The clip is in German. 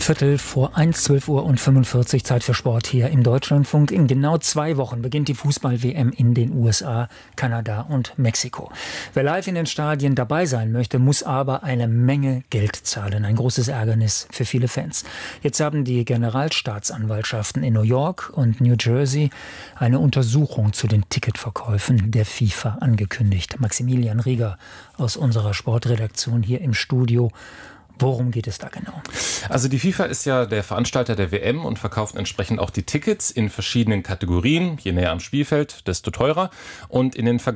1:15, 12:45 Uhr, Zeit für Sport hier im Deutschlandfunk. In genau 2 Wochen beginnt die Fußball-WM in den USA, Kanada und Mexiko. Wer live in den Stadien dabei sein möchte, muss aber eine Menge Geld zahlen. Ein großes Ärgernis für viele Fans. Jetzt haben die Generalstaatsanwaltschaften in New York und New Jersey eine Untersuchung zu den Ticketverkäufen der FIFA angekündigt. Maximilian Rieger aus unserer Sportredaktion hier im Studio. Worum geht es da genau? Also die FIFA ist ja der Veranstalter der WM und verkauft entsprechend auch die Tickets in verschiedenen Kategorien. Je näher am Spielfeld, desto teurer. Und in den